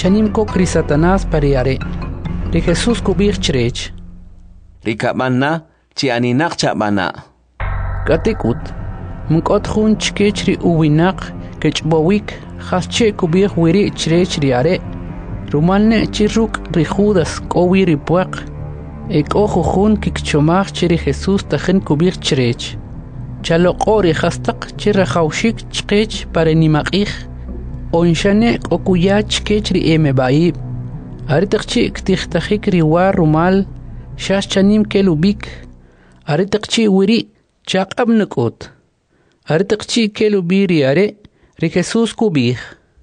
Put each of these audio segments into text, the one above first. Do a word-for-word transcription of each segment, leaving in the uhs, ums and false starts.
chanim kokri Satanás pariare. Ri Jesús kubir chrech. Ri kabana chi aninak chabana. Katekut. Mkot hun chkech ri uwinak kechbowik hasche kubir wiri chrech riare. Rumalne chiruk ri Judas kowiri puak. Ek ojo hun kikchomach chiri Jesús tajen kubir chrech. Chalokori hastak chirajaushik chkech para nimakich. Onshane okuya chkech ri emebaib. Aritakchi ktichtajik riwa rumal shash chanim kelubik. Aritakchi wiri chakab nukot. Aritakchi kelubiri are ri Jesús kubih.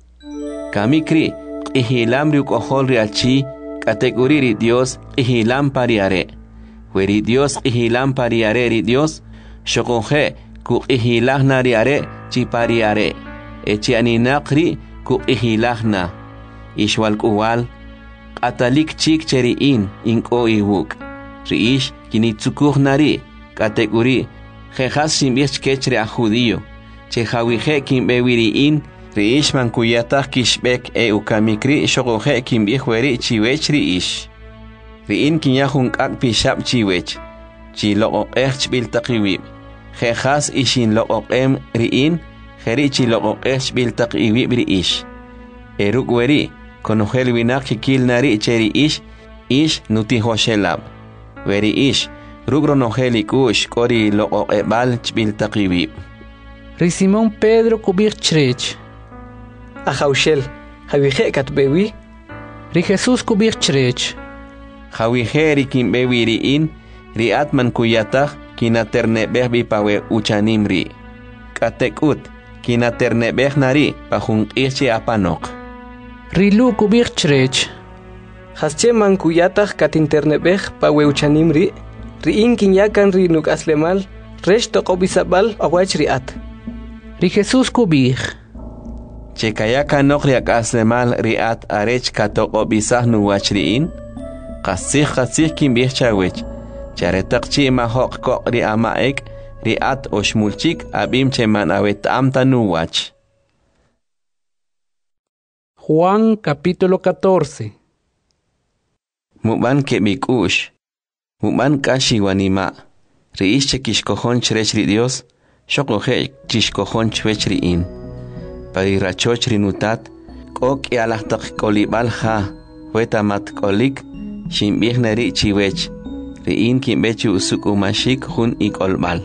Kamikri ihilam riuk ohol riachi kategori ri Dios ihilam pariare. Weri Dios ihilam pariare ri Dios shokonje ku ihilahna riare chi pariare. Echi aninakri ku ihilahna. Ishwal kuwal atalik chik cheriin inko iwuk. Riish kinitsukuh nari kategori jejas simbich kechre a judío. Che jawije kimbewiriin riish mankuyatah kishbek e ukamikri shogoje kimbihweri chiwech riish. Riin kinyahun kak pishab chiwech. Chi loqoq ech biltaqiwib. Jejas ishin loqoq em riin jeri chi loqoq ech biltaqiwib riish. Eruk weri konojel winak kikil nari cheri ish ish nuti hoshelab. Weri ish rugro nojeli kush kori loqoq ebal chbil taqiwib. Ri Simón Pedro kubir chrech. Ajaushel, jawije katbewi. Ri Jesús kubir chrech. Jawije ri kimbewi riin ri atman kuyatah kinaternebeh bipawe uchanimri. Katekut kinaternebeh nari pahun irchi apanok. Rilu kubir chrech. Hasche man kuyatah katinternebeh paweuchanimri. Riin kinyakan ri nuk aslemal. Resh tokobisabal awach riat. Ri Jesús kubir. Chekayaka nok riak aslemal riat arech katokobisah nuwach riin. Qasih qasih kimbih chawech. Charetakchi mahok kok ri amaek riat oshmulchik abim cheman awet amta nuwach. Juan capítulo catorce. Muban kebikush. Muban kashi wanima. Riish chekishkojon chrech ri Dios. Shokoje chishkojon chwech riin. Parirachoch rinutat. Kok yalahtak kolibal ha. Wetamat kolik. Shimbih nari chiwech. Riin kimbechu usuk umashik hun ikolbal.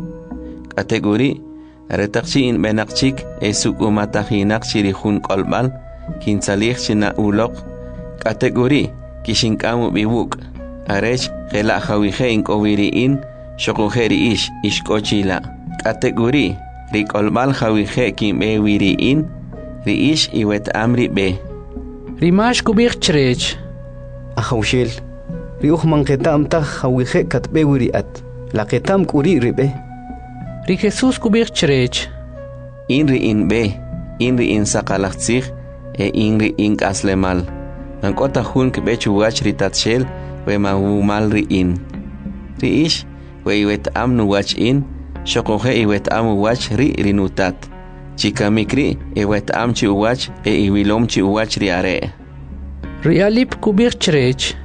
Kategori. Retakchi in benakchik esuk umatahinak chiri hun kolbal. Kinsalih china ulok. Kategori kishinkamu biwuk. Arech gela jawije inkowiriin shokojeri ish ishkochila. Kategori rikolbal jawije kimbewiriin riish iwet amri be. Rimash kubir chrech. Ajaushel riuh manketam ta jawije katbewiriat. La ketam kuri ribe. Ri Jesús kubir chrech. Inri in be. Inri in sakalachtzich. E inri ink aslemal. Nankota hun kebechu wach ritatshel we mahumal riin. Riish we iwet am nu wach in. Shokoje iwet am wach ri rinutat. Chikamikri iwet am chi wach e iwilom chi wach riare. Rialip kubir chrech.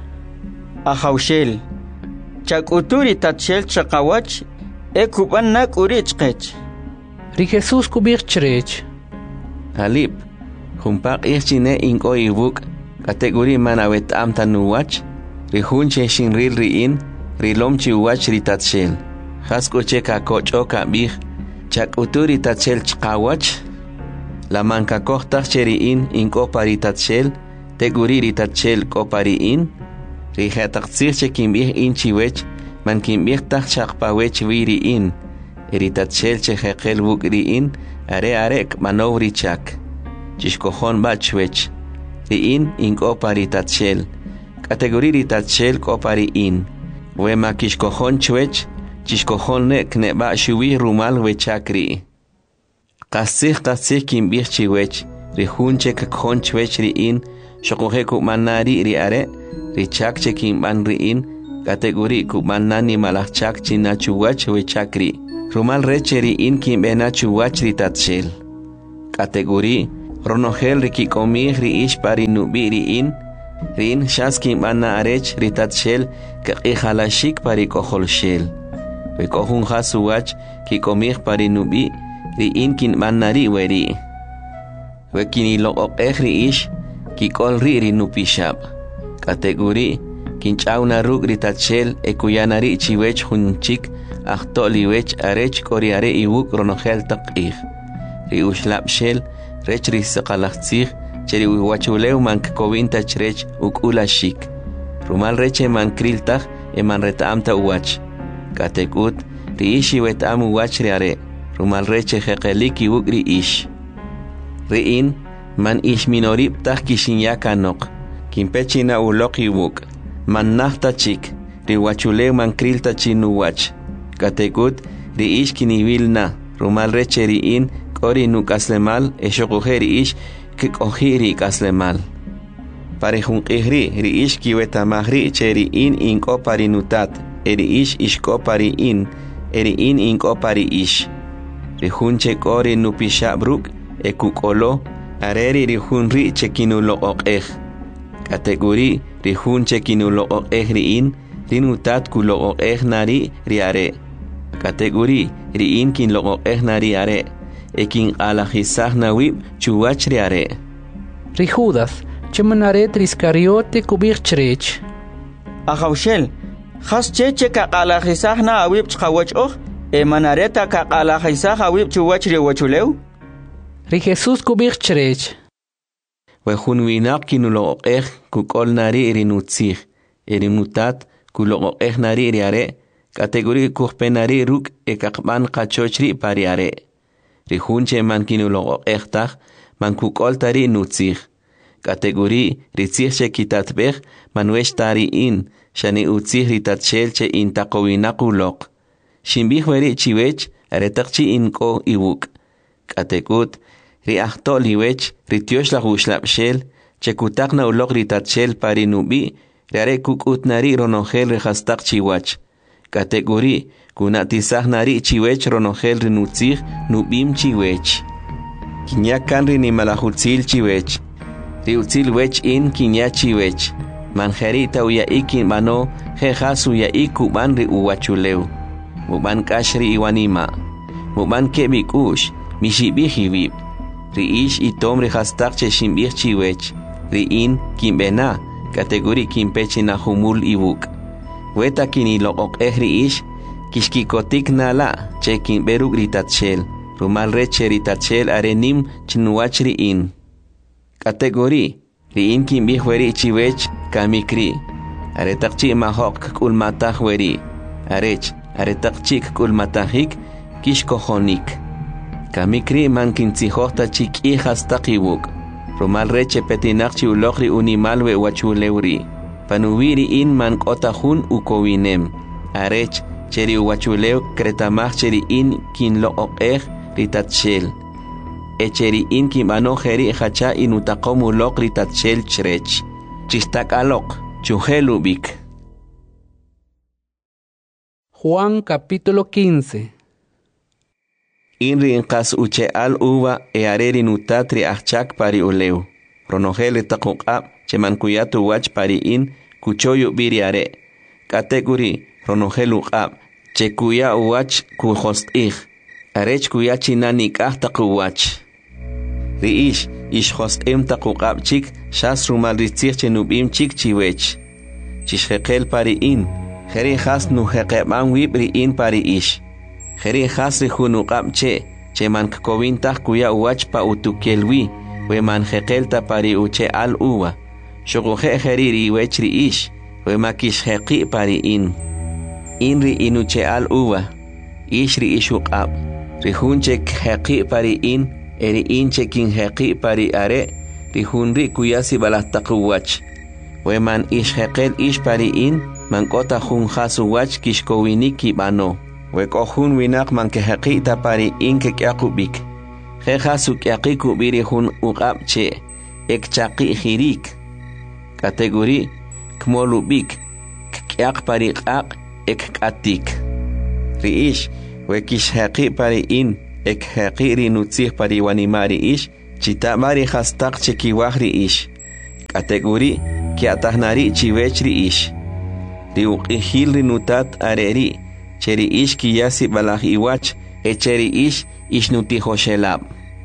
Ajaushel chakuturi tatshel chakawach e kuban nak urichkech. Ri Jesús kubir chrech. Alip Humpak ichine inko ibuk kategori manawet am tanuwach rihunche shinril riin rilom chiwach ritatshel hasko cheka kocho kabih chak uturi tatshel chqawach la manka kohta cheriin inko paritatshel teguri ritatshel kopariin rihataktsir chekimbih inchiwech man kimbih tak chaqpawech viriin ritatshel chehekel bukriin are arek manovri chak Chishkojon bachwech. Riin inko paritatshel. Kategori ritatshel kopariin. Wema kishkojon chwech. Chishkojon nek neba shuwi rumal wechakri. Kasih kasih kimbih chiwech. Rihunche kakjon chwech riin. Shokoje kumanari riare. Richak chekimban riin. Kategori kumanani malachak chinachuwach wechakri. Rumal reche riin kimbena chuwach ritatshel. Kategori ronogel rikikomih riish pari nubi riin, rin shaskin mana arech ritat shel kakihalashik pari kohol shel. Wekohun hasuwach kikomih pari nubi riin kin manari weri. Wekini lokok eh riish kikol ri rinupishab. Kategori kinchaw na rug ritat shel ekuyanari chiwech hunchik ahto liwech arech koriare iwuk ronogel takih. Riushlap shel rech risaqalaqtzij cheri wachulew mankkovinta chrech ukulashik rumal reche mankriltaj eman retamta uwach katekut riishi wetam uwach riare rumal reche jeqeliki ukri ish riin man ish minorib taj kishinyakanok kimpechina uloqi wuk man nahta chik riwachulew mankrilta chinuwach katekut riish kinivilna rumal reche riin Ori nuk aslemal e shokujeri ish kik ohiri kaslemal. Pare junqihri ri ish kiweta mahri cheri in inko pari nutat eri ish ishko pari in eri in inko pari ish. Ri junche kori nupisha bruk e kukolo areri ri junri chekinulo okeh. Kategori ri junche kinulo okeh ri in ri nutat kulo okeh nari riare. Kategori ri in kin lo okeh nari are. Ekin alajizah nawib chuwach riare. Ri Judas, chemanaret riscariote kubir chrech. Ahaushel, has cheche ka alajizah na awib chawach oh, e manareta ka alajizah awib chuwach riwachulew. Ri Jesus kubir chrech. Wehun winak kinulo okeh kukol nari irinutzih, irinutat kulo okeh nari riare, kategori kuhpenari ruk e kakban kachochri pariare. Rihunche man kinulo ektaj man kukol tari nutzih. Kategori ritzih che kitatbeh man wesh tari in shani utzih ritatshel che in takowinakulok. Shimbih weri chiwech aretakchi in ko iwuk. Kategut riahto liwech rityosh la gushlapshel che kutak na ulok ritatshel pari nubi riare kukut nari ronogel rehastak chiwach. Kategori kunatisah nari chiwech ronogel rinutzih nubim chiwech. Kinyakan rini malahutzil chiwech. Riutzil wech in kinya chiwech. Manjerita uya ikin mano jejas uya ikuban ri uwachulew. Muban kashri iwanima. Muban kebik ush mishibih hibib. Ri ish itom rihastak che shimbih chiwech. Ri in kimbena kategori kimpechi na humul ibuk. Weta kinilo ok ehri ish kishkikotik nala chekin beruk ritatshel rumal reche ritatshel arenim chinuach riin. Kategori riin kimbih weri chiwech kamikri aretakchi mahok kulmatah weri arech aretakchi kulmatahik kishkohonik kamikri man kintzihota chik ihastaqibuk rumal reche petinakchi ulokri unimalwe wachulewri panuwiri in man kotahun ukowinem arech cheri wachulew kretamach cheri in kin lo okeh ritatshel e cheri in kin mano jeri hacha inutakomu lok ritatshel chrech chistak alok chuhelubik. Juan capítulo quince. Inri inqas uche al uva e areri nutatri achak pari uleu ronogel takukab cheman kuyatu wach pari in kuchoyu biriare kategori ronogelu qab che kuya wach ku hostih arech kuya chinani kahta kuwach riish ish hostem takuqab chik shas rumal ritzih chenubim chik chiwech chishhekel pari in kheri khas nu heqeban wibri in pari ish kheri khas ri hunuqab che cheman kovintah kuya wach pa utukelwi we man heqelta pari uche al uwa shogohe kheriri wechri ish we makish heqi pari in inri inuche al uwa ishri ishuqab rihunche heqi pari in eri inche kin heqi pari are rihunri kuyasi balastaqwach we man ish heqel ish pari in man kota hun khasu wach kishkowiniki bano we kohun winak man ke heqi ta pari in ke yaqubik he khasu yaqiku biri hun uqab che ek chaqi khirik kategori kmolubik kyak pari qaq ek katik riish we kish haqi pari in ek haqi ri nutzih pari wanimari ish chitabari hastak chekiwahri ish kategori kiatahnari chiwechri ish riuqihil rinutat areri cheri ish kiyasi balaj iwach echeri ish ishnutihoshelab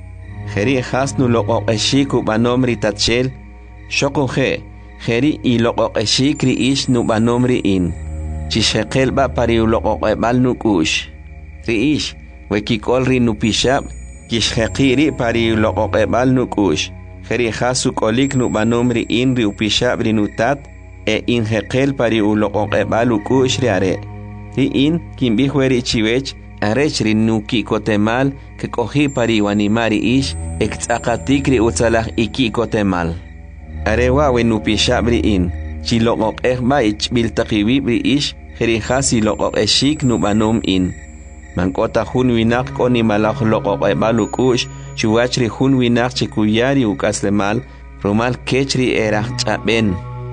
Jeri hasnu loqoq eshiku banomri tatchel shokoje Jeri y loqoq eshikri ish nu banomri in Chishekel ba pari loqoq ebal nukush Ri ish wekikol ri nupishab Kishhekiri pari loqoq ebal nukush Jeri hasu kolik nu banomri in ri upishab ri nutat E in hekel pari loqoq ebal ukush ri are Ri in kimbihueri chiwech Arech ri nuki kotemal que cogí pari wanimari ish exakatikri utsalah iki kotemal. Arewa we nupishabri in chiloqoq ehma ich biltaqiwibri ish jerihasi loqoq eshik nubanom in. Mankota hun winak koni malach loqoq ebalukush chuachri hun winak chikuyari ukaslemal rumal kechri erach chaben.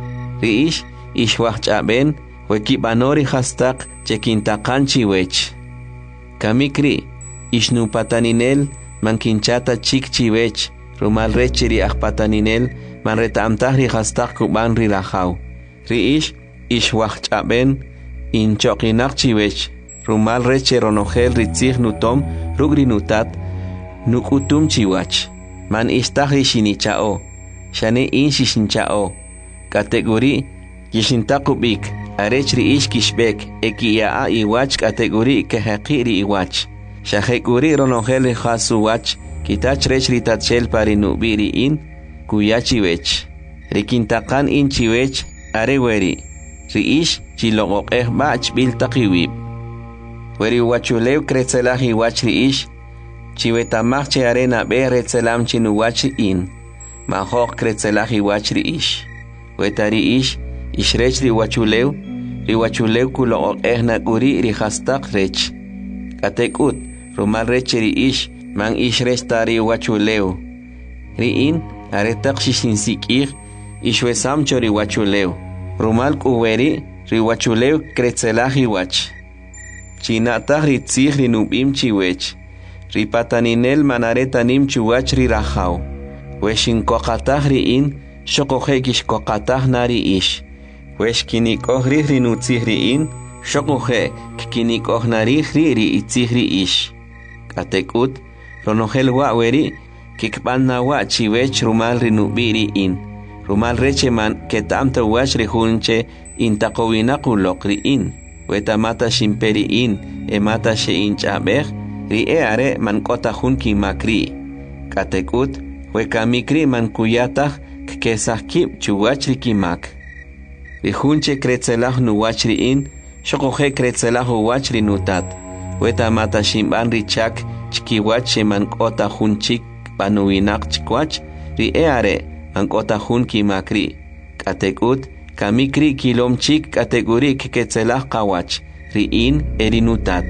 Ri ish ishwach chaben wekibanori hastak chekintakan chiwech. Kamikri ishnu pataninel mankinchata chik chiwech rumal rechiri akpataninel manreta amtahri hastak kuban rilahaw ri ish ishwach chaben inchoqinak chiwech rumal reche ronogel ritzig nutom rugri nutat nukutum chiwach man istahri shinichao shane in shishinchao kategori yishintakubik arechri ish kishbek ekiyaa iwach kategori kehaqiri iwach shahekuri ronogel khasu wach kitach rechri tatchel pari nubiri in kuyachiwech rikintakan in chiwech areweri ri ish chiloqoq ehbach biltaqiwib weri wachulew kretzelah iwach ri ish chiwetamach che arena be retzelam chinuwach in mahoq kretzelah iwach ri ish wetari ish ishrech ri wachulew ri wachulew kuloqoq ehna kuri ri hastak rech katekut rumal rech ri ish man ishrech tari wachulew ri in aretak shishinsikir ishwesam chori wachulew rumal kuweri ri wachulew kretzelah iwach chinatah ri tzig ri nubim chiwech ri pataninel manaretanim chuwach ri rahaw weshinkoqatah ri in shoqoje kishkoqatah nari ish wesh kinikoh ri ri nutzig ri in shoqoje kinikoh nari ri ri itzig ri ish katekut ronogel wa weri kikban nawa chiwech rumal ri nubiri in rumal recheman ketamta wash ri hunche intaqowina quloq ri in wetamata shimperi in emata she inchaber ri e are man kota hun ki makri katekut wekamikri man kuyatah kesahkib chuwach ri kimak ri hunche kretzelah nuwach ri in shoqoje kretzelah uwach ri nutat wetamata shimban ri chak chkiwach sheman kota hun chik panuwinak chikwach ri e are man kota hun ki makri katekut kamikri kilom chik kategori ketzelah qawach ri in erinutat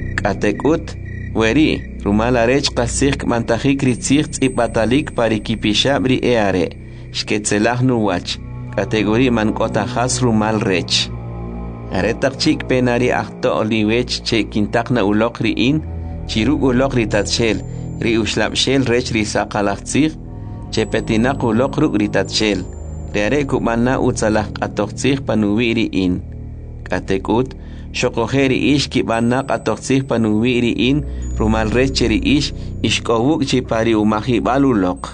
katekut weri rumal arech qasik mantajik ri tzig tzipatalik parikipishab ri e are shketzelah nuwach kategori man kota has rumal rech aretak chik penari akto oliwech che kintakna ulok ri in chiruk ulok ri tatshel ri ushlabshel rech ri saqalach tzig che petinak ulok ruk ri tatshel ri are kumanna utzalah qatoq tzig panuwi ri in katekut shoqoje ri ish kibanna qatoq tzig panuwi ri in rumal rech ri ish ishkowuk chi pari umahibal ulok.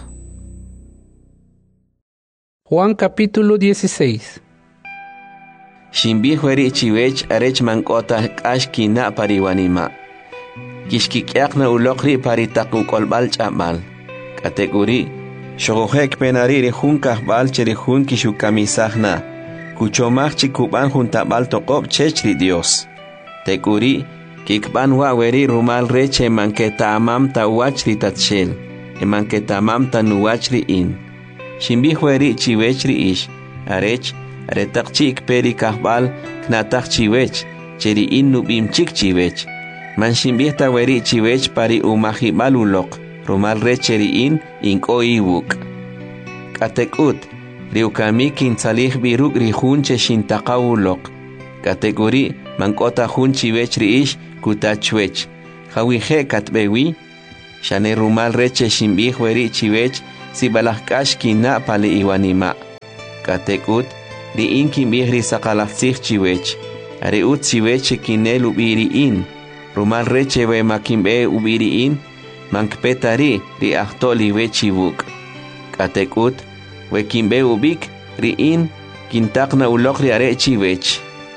Juan capítulo dieciséis. Shimbi hueri chiwech arech mankota kashkina pariwanima. Kishkikyakna ulokri paritaku kolbal chamal. Kategori shogohek penariri hun kahbal cheri hun kishukamisahna. Kuchomach chikuban juntabal tokob chechri Dios. Tekuri kikban waweri rumal reche manketa amam ta wachri tatshel. E manketa amam ta nuwachri in. Shimbi hueri chiwechri ish arech aretak chik peri kahbal knatak chiwech cheri in nubim chik chiwech man shimbi ta weri chiwech pari umahibal ulok rumal recheri in inko iwuk katekut riukami kinsalih biruk rihunche shintaka ulok kategori mankota hun chiwechri ish kutachwech hawije katbewi shane rumal reche shimbih weri chiwech si balahkash kina pale iwanima katekut ri in kimbih ri sakalahsih chiwech are ut chiwech kinel ubiri in rumal reche we makimbe ubiri in mankpetari ri ahtoli we chivuk katekut we kimbe ubik ri in kintakna ulok ri are chiwech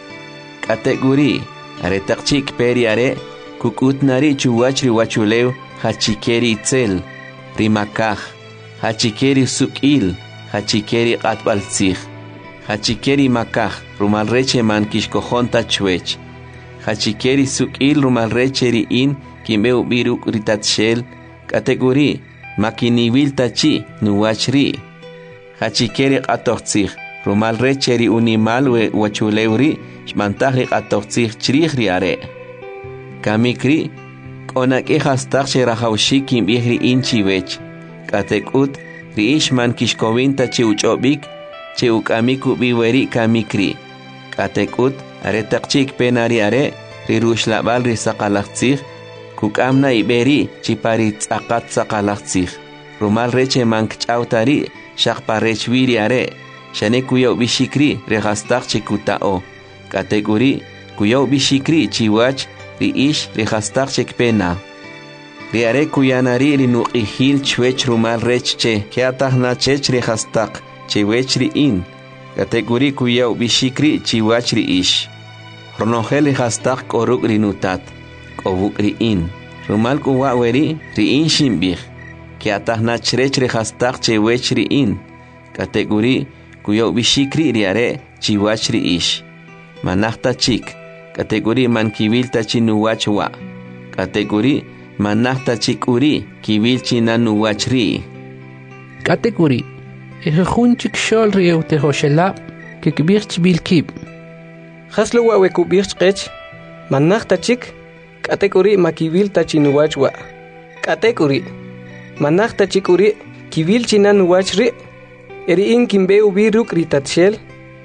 kateguri are takchik peri are kukut nari chuwach ri wachuleu hachikeri itzel rimakaj hachikeri sukil hachikeri qatbaltzij hachikeri makaj rumal reche man kishkojonta chwech hachikeri sukil rumal reche ri in kimbe ubiruk ritatshel kateguri makiniwil tachi nuwach ri hachikeri qatortzij rumal reche ri unimal we wachuleu ri shmantaj ri qatortzij chrij ri are kamikri onak ehastak sherahawshi kimbih ri in chiwech katekut ri ishman kishkowinta chi uchobik chi ukamiku biweri kamikri katekut are takchik penari are ri rushlabal ri saqalaqtzij kukamna iberi chi pari tzaqat saqalaqtzij rumal reche mankchawtari shaqparechwiri are shane kuyaw bishikri ri hastak chi kutao kategori kuyaw bishikri chiwach ri ish ri hastak chekpena ri are kuyanari ri nuqihil chwech rumal rechche kiatahna chech ri hastak chewech ri in kategori kuyaw bishikri chiwach ri ish ronogel ri hastak koruk ri nutat kobuk ri in rumal kuwa weri ri in shimbih kiatahna chrech ri hastak chewech ri in kategori kuyaw bishikri ri are chiwach ri ish manahta chik kategori man kibil tachinuwach wa kategori manahta chikuri kibil chinanuwach ri kategori ejejun chikshol rieu tehoshela que kibirch bilkib haslo wa we kubirch qech manahta chik kategori makibil tachinuwach wa kategori manahta chikuri kibil chinanuwach ri eri in kimbe ubiruk ritatshel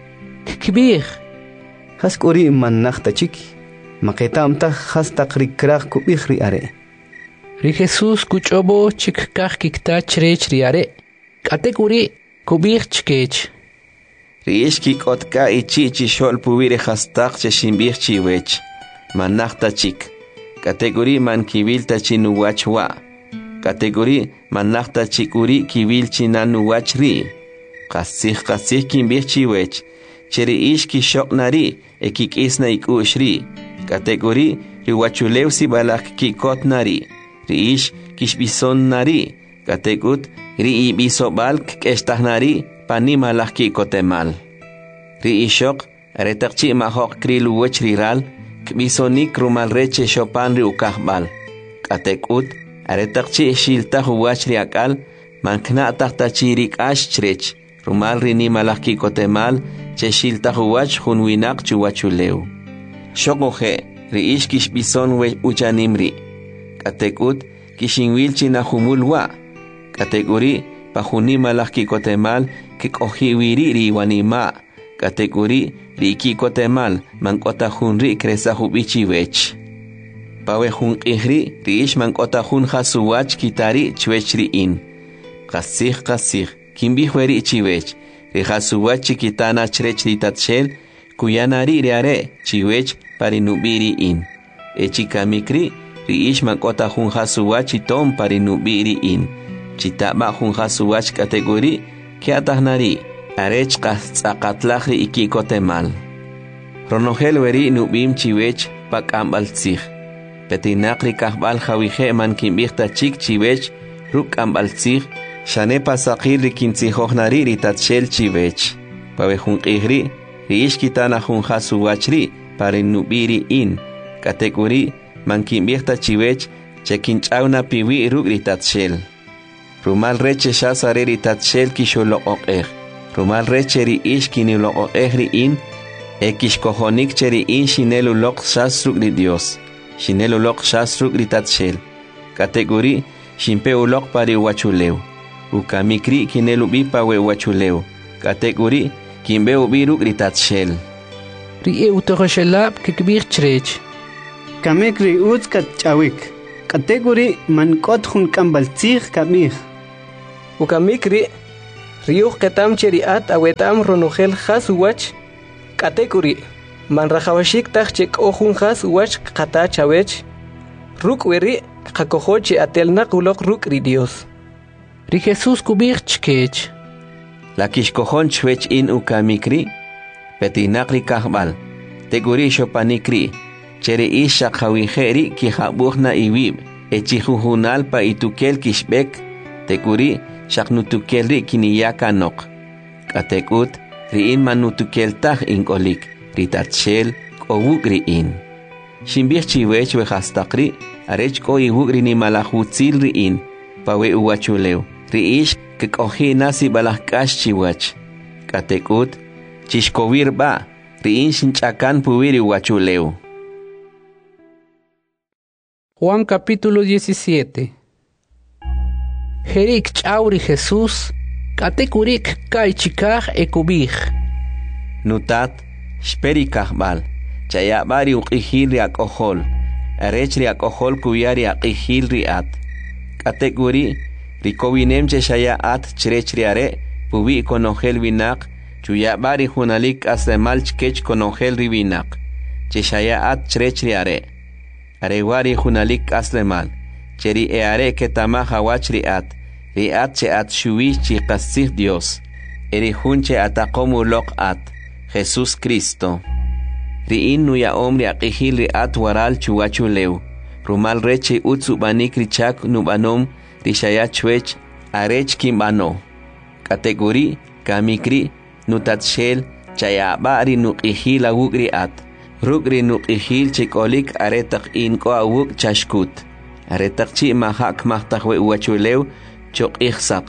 kibir has kuri manakta chiki maketamta has takrikraq kubih ri are ri Jesus kuchobo chikkaj kikta chrech ri are kategori kubih chkech ri ishki kotka ichi chi shol pubire hastak che shimbih chiwech manakta chik kategori man kibil tachinuwach wa kategori manakta chikuri kibil chinanuwach ri qasih qasih kimbih chiwech cheri ishki shoknari ekik isna ikushri kategori riwachuleu si balak kikot nari ri ish kishbison nari kategut ri ibisobalk kestahnari pani malak kikotemal ri ishok retakchi mahok krilu wechriral kbisonik rumal reche shopan ri ukahbal kategut retakchi shilta huwachri akal mankna tahtachirik ashchrech rumal rini malak kikotemal cheshilta huwach hunwinak chuwachuleu shokoje ri ish kishbison we uchanimri katekut kishinwil china humulwa kategori pahuni malak kikotemal kikohiwiri ri wanima kategori ri kikotemal mankota hunri kresa hubichi wech pawe hun ihri ri ish mankota hun hasuwach kitari chwechri in qasih qasih kimbi hueri chiwech ri hasuwach kitana chrech ritatshel kuyanari ri are chiwech parinubiri in echikamikri ri ish mankota hun hasuwach tom parinubiri in chitaba hun hasuwach kategori kiatahnari arech qasaqatlaj ri ikikotemal ronogel weri nubim chiwech pakambaltzij petinaqri kahbal jawije man kimbihta chik chiwech rukambaltzij shane pasaqil ri kintzijojnari ri tatshel chiwech pawe hun qihri ri ish kitana hun hasuwachri parinubiri in kategori man kimbihta chiwech chekinchawna piwi ruk ri tatshel rumal reche shasare ri tatshel kisholoqoqej rumal reche ri ish kiniloqoqej ri in ekishkojonik cheri in shinelulok shasruk ri Dios shinelulok shasruk ri tatshel kategori shimpeulok pari wachuleu ukamikri kinelubi pawe wachuleu kategori kimbeu biruk ri tatshel ri eutoshela kikbir chrech kamek ri uts kat chawik category man kot hun kambaltzig kamih. Ukamikri, riuh ketam cheriat awetam ronogel has uwach, category man rajawashik tachek ohun has uwach kata chawech, ruk weri kakohoche atelna kulok ruk ri Dios. Ri Jesús kubich chkech. La kishkohon chwech in ukamikri, petinakri kahbal, teguri shopanikri, chere isha kawiheri ki habuhna iwib, echihuhunal pa itukel kishbek, teguri shaknutukelri kiniyaka nok. Katekut, riin manutukel tah inkolik, ritatshel, kowuk riin. Shimbich chiwech wehastakri, arech ko iwuk ni malahutzil riin, pawe uwachuleu, riish kekohina si balahkash chiwach. Katekut, chishkovir ba, riin shinchakan puwiri uwachuleu. Juan capítulo diecisiete. Jerik chauri Jesús, katekurik kaichikaj ekubij. Nutat, shperikajbal, chayabari uqihil riak ohol, arech riak ohol kuyari aqihil riat. Katekuri, rikowinem cheshaya at chrech riare, pubi konogel vinak, chuyabari hunalik asemal chkech konogel rivinak, cheshaya at chrech riare. Arewari hunalik aslemal, cheri eare ketama hawach riat, riat che at shuwi chi qasih Dios, eri hunche atakomu lok at, Jesús Cristo. Riin nuya omri aqihil riat waral chuwachuleu, rumal reche utsu banik richak nubanom, rishaya chwech, arech kimbano. Kategori, kamikri, nutatshel, chayabari nuqihil awuk riat. Rugri nuqihil chikolik aretak inko awuk chashkut. Aretak chi mahak mahtakwe uwachuleu chok ihsak.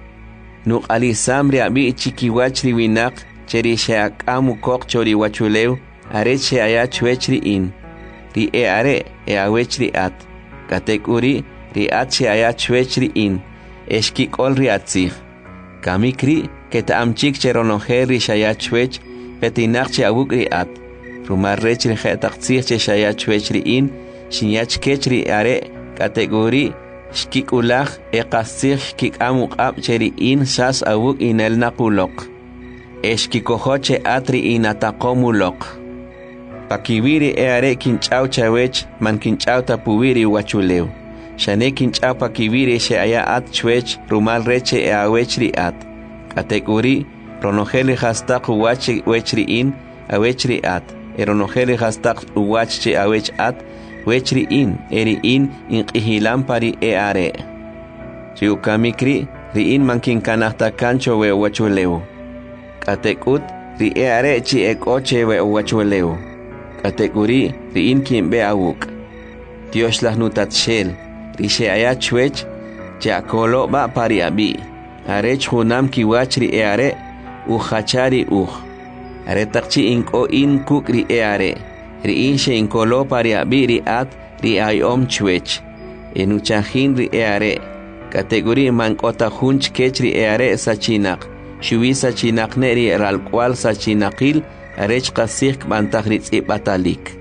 Nuk alisam riabi chikiwach riwinak cheri sheak amu kok chori wachuleu arech sheaya chwechri in. Ri e are e awechri at. Katekuri ri at sheaya chwechri in. Eshkik ol riatzich. Kamikri keta amchik cheronoher ri sheaya chwech petinak che awuk ri at. Rumar rechri khataxir che shaya chwechri in shinyach kechri are kategori shkik ulach e qasir shkik amuk ab cheri in sas awuk inel nakulok eshkikohoche atri inatakomulok pakibiri e are kinchau chawech man kinchau tapuwiri wachuleu shane kinchau pakibiri she aya at chwech rumal reche e awechri at kategori ronogeli hastaq wachi wechri in awechri at eronogeli hastak uwachche awech at wechri in eri in inqihilam pari e are chiukamikri ri in mankin kanahta kancho we wachuleu katekut ri e are chi ekoche we wachuleu katekuri ri in kimbe awuk Dios las nutatshel ri she aya chwech chakolo ba pari abi arech hunam kiwachri e are u khachari u aretakchi inko in kukri eare, ri in she inkolo paria biri at ri ayom chwech, enuchahin ri eare, kategori mankota hunch kechri eare sachinak, shuwi sachinak neri ral kwal sachinakil, arech kasik bantahritz ipatalik.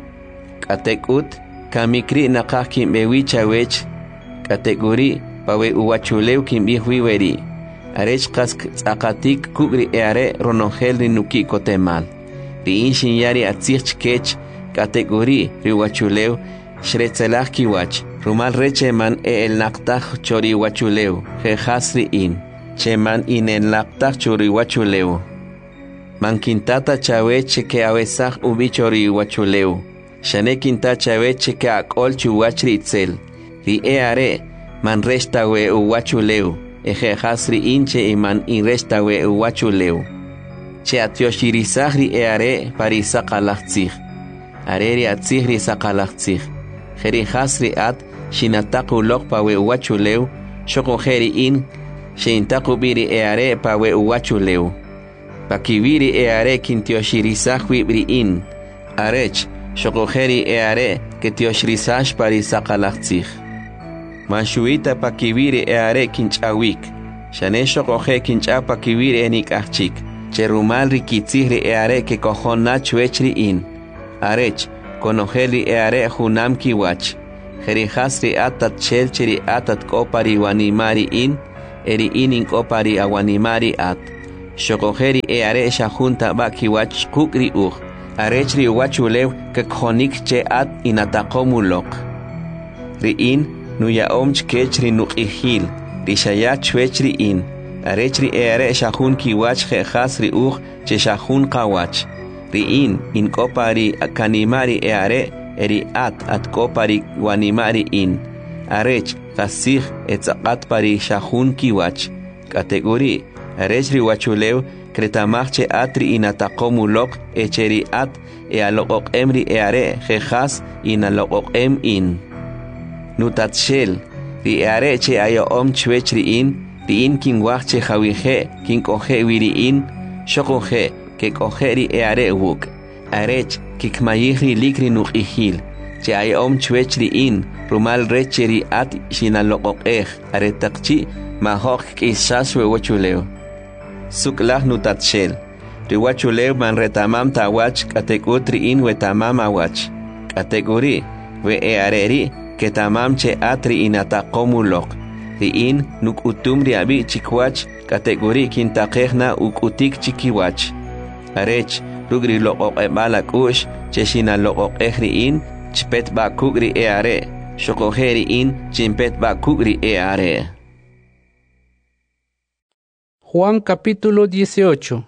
Katekut, kamikri nakah kimbewi chawech, kategori pawe uwachuleu kimbihui weri. Arech kask tsakatik kugri eare ronogel ri nuki kotemal. Ri inshin yari atzich kech kategori ri wachuleu shretzelach kiwach. Rumal reche man e el naktach chori wachuleu. Jejas ri in. Cheman in el naktach chori wachuleu. Man kintata chaweche ke awesach ubi chori wachuleu. Shane kinta chaweche ke akol chuwachri itzel. Ri eare man resta we uwachuleu. Eje hasri inche iman inrestawe uwachuleu. Che atioshirizaghri eare pari sakalachtzig. Areri atzigri sakalachtzig. Jeri hasri at shinataku lok pawe uwachuleu. Shoko jeri in shintaku biri eare pawe uwachuleu. Pakibiri eare kintioshirizaghri bri in. Arech shoko jeri eare ketioshirizash pari sakalachtzig. Manshuita pakibiri eare kinchawik. Shanesho coge kincha pakibiri enik achik. Cherumal rikitzihri eare que cojon nachuechri in. Arech, conogeli eare junam kiwach. Jerijas ri atat chel chiri atat kopari wanimari in, eri inin kopari awanimari at. Shokojeri e are shahunta bakiwach kukri ur. Arechri wachulew kakhonik che at inatakomulok. Ri in nuya omch kechri nukihil. Rishaya chwechri in. Arechri e are shahun kiwach jejas ri ur che shahun kawach. Ri in in kopari kanimari e are eri at at kopari wanimari in. Arech kasih etzakat pari shahun kiwach. Kategori Arechri wachulew kretamach atri inatakomulok echeri at e alokok emri e are jejas inalokok em in. Nutatshel ri are che ayo om chwechri in ri in kin wache jawihe kin kohe wiri in shokohe ke koheri e are wuk arech kikmayihri likri nukihil che ayo om chwechri in rumal recheri at shinalokok eh are takchi mahok kisaswe wachulew Suklah nutatshel. Riwachulew man retamam tawach katekutri in wetamam awach. Kategori we eareri ketamam che atri inatakomulok. Ri in nuk utum riabi chikwach kategori kintakehna ukutik chikiwach. Arech rugri lokok ebalak ush cheshina lokok ehri in chpet bakugri eare. Shokoheri in chimpet bakugri eare. Juan capítulo dieciocho.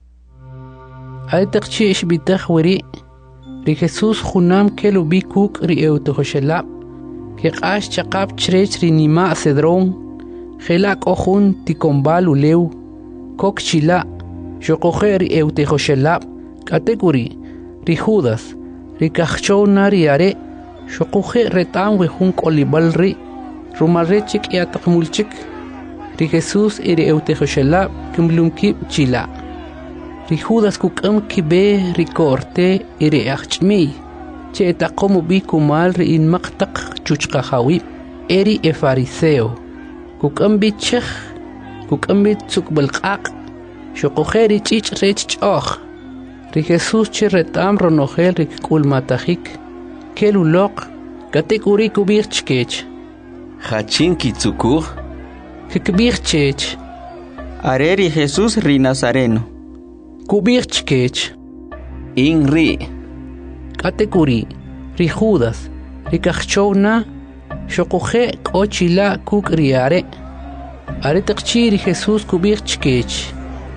Aitachchi ishbitach weri. Ri Jesús junam kelubi kuk ri eutohoshelab. Ke qash chaqab chrech ri nima cedrón. Gelak ojun tikombalu leu. Kok chila. Shokohe ri eutohoshelab. Kategori. Ri Judas. Ri kachou nari are. Shokohe retam wehun kolibal ri. Rumarechik yatakmulchik. Ri Jesús iri eutejoshelab kimlumkib chila. Ri Judas kukam kibe ri korte iri achmi. Che etakomu bi kumal ri in maqtaq chuchqahawib. Eri e fariseo. Kukam bi chikh. Kukam bi tsukbalqaq. Shokoheri chich rech choch. Ri Jesús che retam ronogel ri kulmatahik. Kelulok. Kategori kubir chkech. Hachin kitsukur. Kikbir chech. Areri Jesús ri Nazareno. Kubir chkech. In ri. Kategori. Ri Judas. Ri kachchowna. Shokohe kochila kuk riare. Are takchi ri Jesús kubir chkech.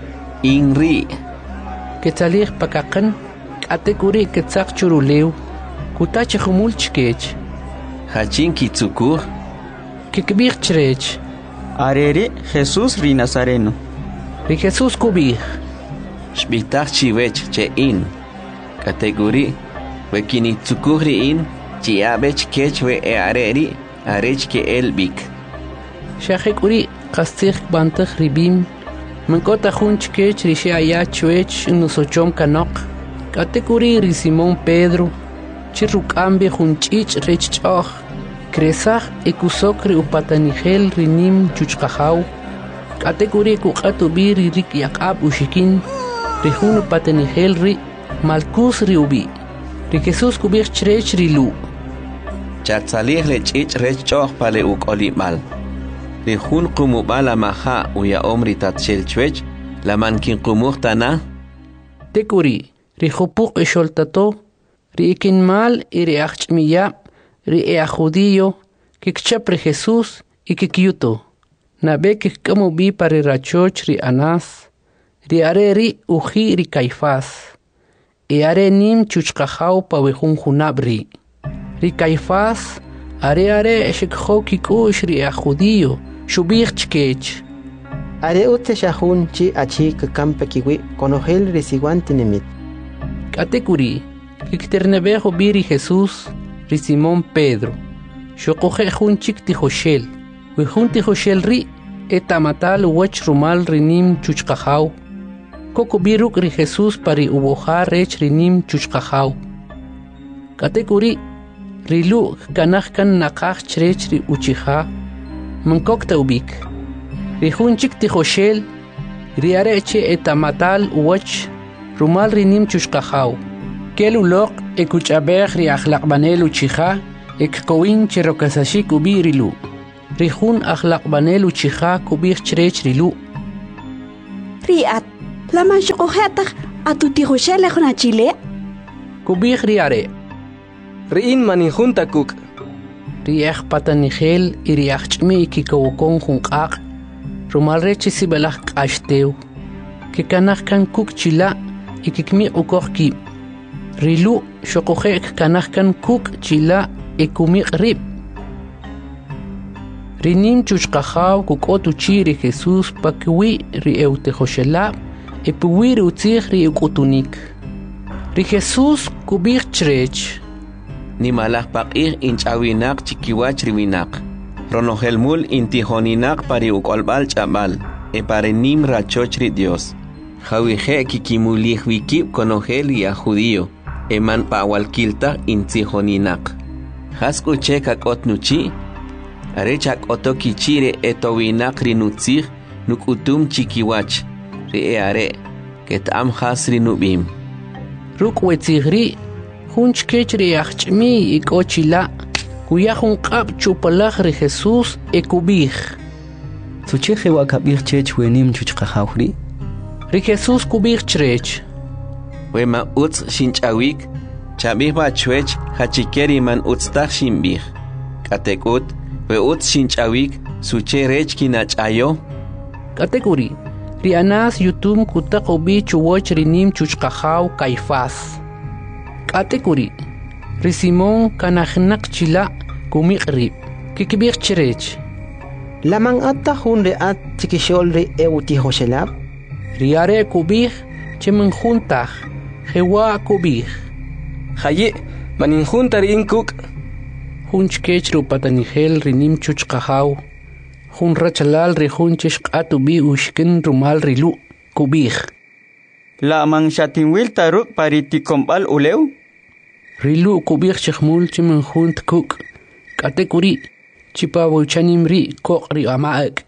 In ri. Ketzalich pakakan. Kategori ketzak churuleu. Kutach humul chkech. Hachin kitsukur. Kikbir chrech. Areri Jesús ri Nazareno. Ri Jesús kubir. Shbitach chiwech che in. Kategori we kinitsukurri in chiabech kech we eareri arech ke elbik. Shachekuri qastikh bantach ribim. Menkota junch kech ri shaya chwech nusochom kanok. Kategori ri Simón Pedro. Chirrukambe junchich rech choch. Kresach ekusokri upatanigel rinim chuchqahaw. Kategori kuqatubi ri rik yaqab ushikin. Rihun upatanigel ri malkus ri ubi. Ri Jesús kubir chrech ri lu. Chatzalich le chich rech choch pale ukoli mal. Rihun kumubala maha uya omri tatshel chwech la mankin kumuhtana. Tekuri ri hupuk esholtato. Ri ikin mal iri achchmiya. Ri ea judío, que kchapre Jesús y que kyuto. Nabe que como vi para rachoch ri Anás. Ri are ri uji ri Caifás. E are nim chuchqahau pa wejun junabri. Ri Caifás are are eshekho kikush ri ea judío. Shubich chkech. Are ute shahun chi achi que campe kiwi conogel resiguante nemit. Katekuri, que kternebejo biri Jesús. Ri Simón Pedro. Shokohe junchik tijoshel. Wihun tijoshel ri. Etamatal wach rumal rinim chuchqahau. Koko biruk ri Jesús pari uboha rech rinim chuchqahau. Katekuri. Rilu kanahkan nakach chrech ri uchiha. Mankokta ubik. Ri junchik tijoshel. Ri areche etamatal wach rumal rinim chuchqahau. Kelulok ekuchabej ri akhlaqbanel uchiha ek kowin cherokasashi kubirilu rihun akhlaq banelu chiha kubir chrech rilu riat laman shokohetak atuti hoshele khona chile kubir riare riin manin junta kuk riach patanigel iriach chmi kikowokon junqaq rumalrechi sibelah qashteu kikanach kan kuk chila ikikmi ukohki rilu shokohek kanach kan kuk chila ikumi rib rinim chuchqahaw kukotu chiri Jesus pakwi ri eute hoshela epuwi rutzig ri ukutunik ri Jesus kubir chrech ni malach paqir inchawinak chikiwach riwinak ronohelmul intihoninak pari ukolbal chabal e pare nim rachochri Dios Jawije kikimulih wikip konogel ya judío eman pawalkilta intihoninak Hasku cheka kotnuchi arechak otokichire etowinak rinutzig nukutum chikiwach ri eare ketam hasri nubim rukwetsigri hunch kechri achmi ikochila kuyahun qab chupalaj ri Jesus ekubih Sucheje wakabir chech wenim chuchqahawri ri Jesus kubih chrech wema utz shinchawik chabih ba chwech hachikeri man utztach shimbih katekut we utz shinchawik suche rech kinachayo katekuri ri anas yutum kutaqobi chuwoch rinim chuchqahaw kaifas katekuri ri Simon kanajnaq chila kumiqrib kikbir chrech laman atta hun riat chikishol ri euti hoshelab riare kubih chemen juntaj jewa kubih haye manin junta riin kuk hunch kechru patanigel rinim chuchqahaw hun rachalal ri hunchish qatubi ushkin rumal rilu kubih la man shatinwil taruk pariticombal uleu rilu kubih chkhmul chemen junt kuk katekuri chipa wuchanimri koqri amaak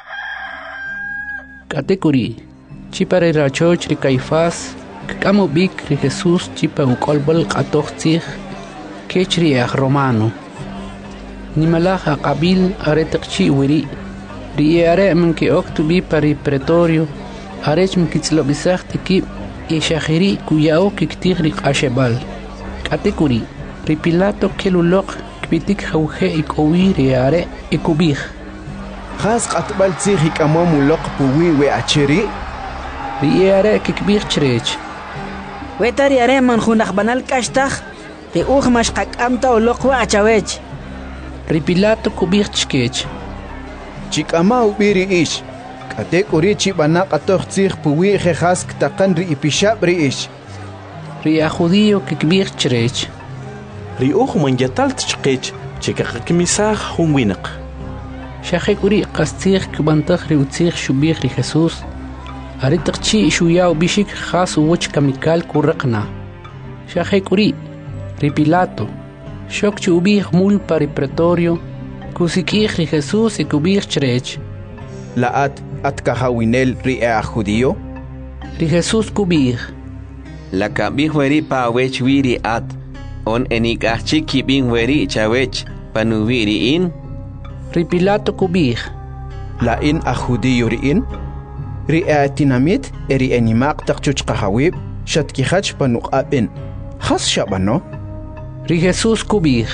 katekuri chipare rachoch ri kaifas kamo bik ri Jesus chipa ukolbal qatoxtih kechri ah romano nimalaha qabil aretqchi wiri ri are min ki oktubi pari pretorio arech min kitzlo bisaxti ki ishahiri kuyao kiktir ri qashebal katekuri ri Pilato keluloq kbitik hawhe ikowi ri are ikubih khas qatbal tsighi kamamu loq puwi we achiri ri are kikbir chrech wetari are man khunaq banal kashtag te ug mash qakamta uloq wa achawech ri Pilato kubir chkech chikama ubiri ish katekuri chibana qatoq tsigh puwi khe khas taqan ri ipishab ri ish ri judío kikbir chrech ri ug man yatal tchqech chikaqkimisaj hunwinaq shaqekuri qastig kbantag ri utzig shubih ri Jesus aritqchi shuyao bishik khas uch kamikal kurqna shaqekuri ri Pilato shokchi ubih mul pari pretorio kusikih ri Jesus ikubih chrech laat atkahawinel ri a judío ri Jesus kubih la kabih weri pa wech wiri at on enikachchi kibin weri chawech panubiri in ri Pilato kubih la in a judío ri in ri a tinamit eri enimaq taqchuch qahawib shatki khach panuqabin khas shabano ri Jesus kubih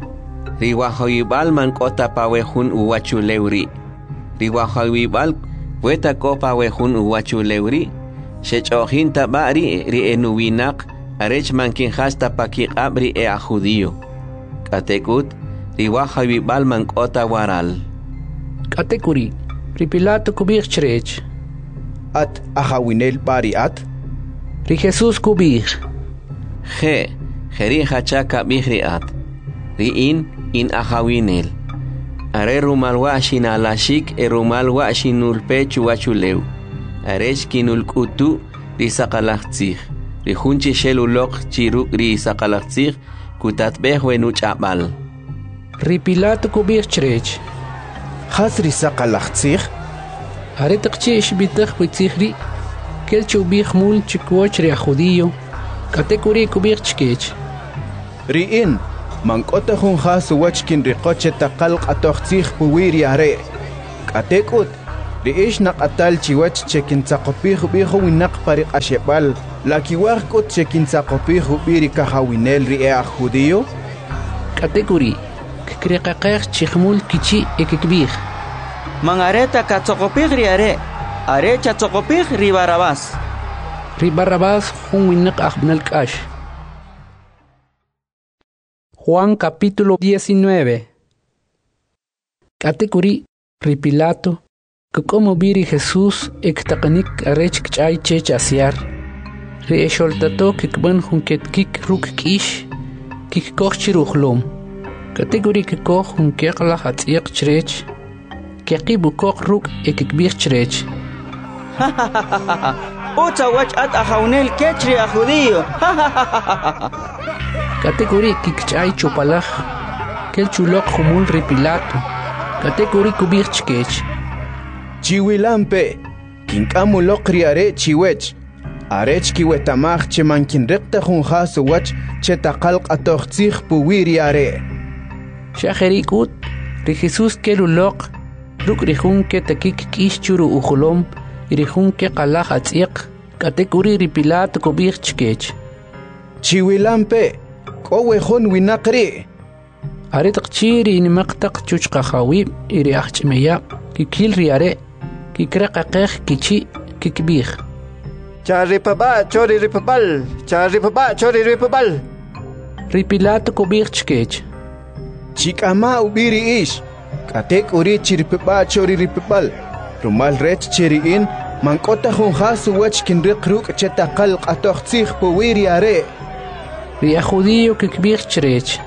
ri wahoybal man kota pawehun uwachulewri ri wahoybal weta kopa wehun uwachulewri shechohin tabari ri enuwinaq arech mankin hasta pakiqab ri e a judío katekut ri wahoybal man kota waral katekuri ri Pilato kubih chrech at ahawinel bari at ri Jesus kubih je jeri hachaka bihri at ri in in ahawinel are rumal washin alashik e rumal washinul pechu wachulew arech kinul kutu ri saqalaqtzig ri hunchi sheluloq chiru ri saqalaqtzig kutatbeh wenu chabal ri Pilato kubih chrech khas ri saqalaqtzig aretqchi shbitag bitzigri kelchu bih mul chikwoch ri judío katekuri kubih chkech ri in manqota jun khas wachkin riqoche taqal qatoqtij puwiri are qatekut riish naqatal chiwach chekin tsaqopij bijo winaq pari qashebal lakiwaq kut chekin tsaqopij biri kahawinel ria judío qatekuri kriqaqeq chikhmul kichi ekikbij mangareta katsaqopij riare are chatsaqopij ri Barrabás ri Barrabás jun winaq ajbnal k'ax. Juan capítulo diecinueve. Categorí ri Pilato, que como viri Jesús ektaqanik arech kchay chech asiar. Ri esholtato kikban junket kik ruk kish, kik koch chiruchlom. Categorí que koch junkek la hatziq chrech, kiqibu koch ruk ekikbir chrech. Ocha wach at ajaunel kechri a judío. Categorí kikchay chupalaj, kel chulok humul ri Pilato. Categorí kubir chkech. Chiwilampe, kinkamu lokri are chiwech. Arech kiwetamaj che mankin rekta jun jasu wach che taqalq atoqtij puwiri are. Shajerikut, ri Jesús kelu lok, ruk rihun ke takik kish churu ujulom, irihun ke qalaj atziq. Categorí ri Pilato kubir chkech. Chiwilampe, kowe jun winaqri. Aritaq chiri nimaqtaq chuchqajawi iri ahchmeya kikil riare kikraqaqeq kichi kikbij. Charipaba chori ripabal, charipaba chori ripabal. Ri Pilato kubij chkech. Chikama ubiri ish, katek uri chiripaba chori ripabal. Rumal rech chiriin manqota jun jasu wach kinriq ruk chetaqal qatoqtij puwiri are. Ri judío kikbij chrech.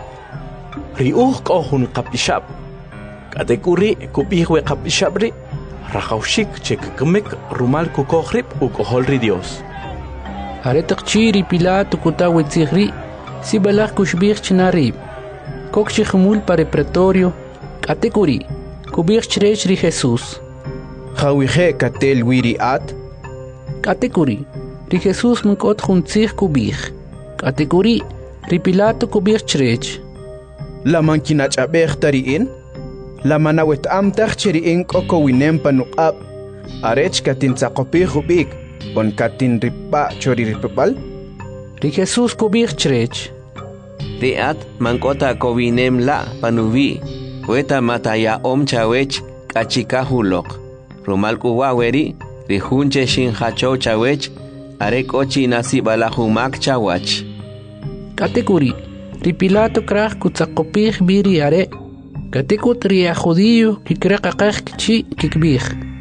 Riuh kohun kapishab. Katekuri kubihwe kapishabri. Rajaushik chek kemek rumal kukohrip u koholri Dios. Aretaq chiri Pilato kutawe tzigri. Si balak kushbih chnarib. Kok chikhmul pare pretorio. Katekuri kubih chrech ri Jesús. Jawije katel wiri at. Katekuri ri Jesús mkot juntzig kubih. Katekuri ri Pilato kubih chrech. La mankinach abeg tariin, la manawet amtach chiriin koko winem panuqab, arech katin tsaqopij ubik, on katin ripa chori ripapal. Ri Jesús kubij chrech. Riat mankota kowinem la panuvi, weta mataya om chawech kachika hulok. Rumal kuwaweri, rihunche shin hacho chawech, arek ochi nasi balahumak chawach. Categorí ri Pilato kraj kutzaqopij biri are. Katekut ri judío kikraqaqeq kichi kikbij.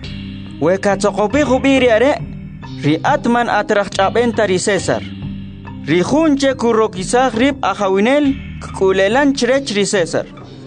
We katzaqopij biri are. Ri atman atraq ch'abenta ri César. Ri junche kurokisaj rib ajawinel kulelan chrech ri César.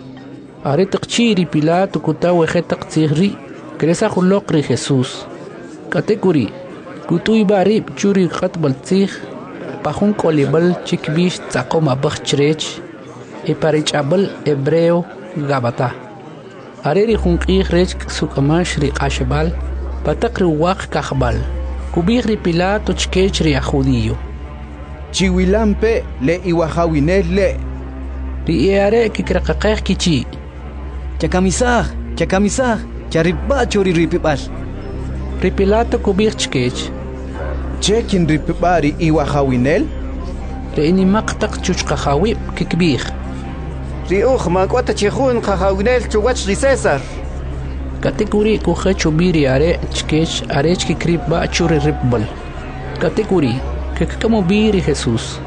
Are taqchi ri Pilato kutawe jetaq tzigri. Kresa julok ri Jesús. Categorí kutuy barib churi qatbal tzig. Pajun kolibal chikbish tzaqom abaj chrech. E parichabal hebreo gabata. Areri junqij rech sukamash ri qashbal. Patakri waq kahbal. Kubij ri Pilato chkech ri judío. Chiwilampe le iwajawinel le. Ri eare kikraqaqeq kichi. Chakamisaj, chakamisaj, chariba chori ripibal. Ri Pilato kubij chkech. Chekin ripibari iwajawinel? Ri inimaqtaq chuchqajawib kikbij. Ri uj manqota chijun qajawinel chuwach ri César. Categorí kujechu biri are chkech arech kikribba churi ripbal. Categorí que como biri Jesús.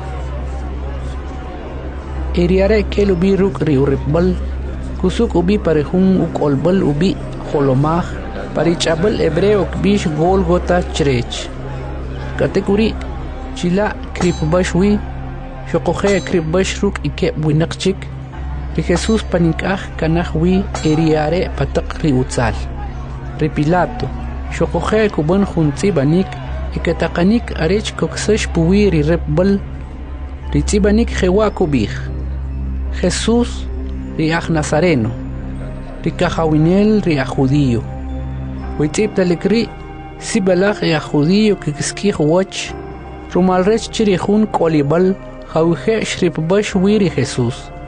Eriare kelu biruk ri ripbal. Kusuk ubi parejun uk olbal ubi holomaj. Parichabal hebreo kbish Golgota chrech. Categorí chila kripbashwi. Shokoje kripbashruk ike winakchik. Ri Jesús panikaj kanajwi eriare patak ri utzal. Ri Pilato, shokoje kuban juntzibanik, iketakanik arech koksesh puwi ri repbal, ri tzibanik jewa kubij. Jesús ri aj Nazareno, ri kajawinel ri aj judío. Witziptalik ri sibalaj ri aj judío kikiskij wach, rumalrech chirihun kolibal, jawije shripbash wi ri Jesús.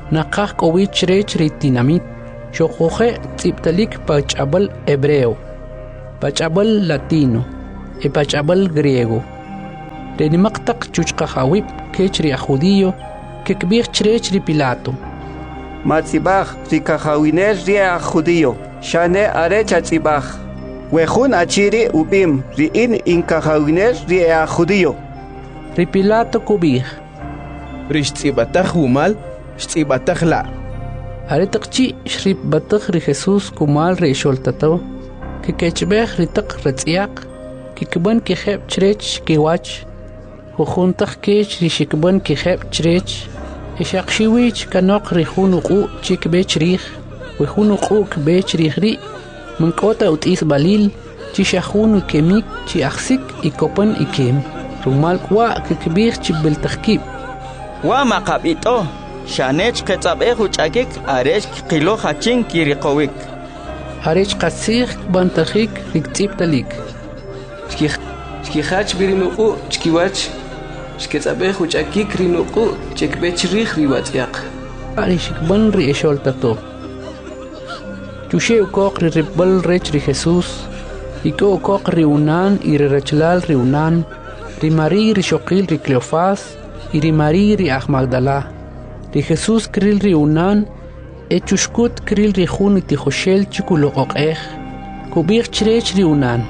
naqaq q'owi chirech ri tinamit xoqoje tz'ibtalik pach'abal hebreo pach'abal latino e pach'abal griego renimaq taq chuchqajawib kech ri judío kekb'ij chirech ri Pilato matzibaj ri kajawinel ri judío shane are chatzibaj wejun achiri ubim ri in inkajawinel ri judío ri Pilato kub'ij ri xtz'ibataj wumal xtz'ibataj la are taqchi xribbataj ri Jesús kumal ri xoltato que kechbej ri taq retz'yaq kikban kijeb chirech kiwach jujuntaj kech ri xikban kijeb chirech ixaqxiwich kanoq ri jun uq'u' chi kb'e chriij wi jun uq'u' kb'e chriij ri' mink'ota ut'is balil chi xajun ikemik chi ajsik ikopan ikem rumal k'wa' kikb'ij chi b'iltaj kib' wa maqab'it'o xanech qetz'ab'ej uch'akik arech qilo jachin kiriqowik arech qatzij kb'antajik ri ktz'ibtalik xkijach b'i ri nuq'u' chkiwach xketz'ab'ej uch'akik ri nuq'u' chi kb'e chriij ri watz'yaq ari xikb'an ri exoltato chuxe ukoq ri rib'b'al rech ri Jesús ik'o ukoq ri unan y ri rechlal ri unan ri Marí ri xoqil ri Cleofás y ri Marí ri aj Magdalá ri Jesús kril ri unan e chuxkut kril ri jun itijoxel chi kuloq'oq'ej kub'ij chirech ri unan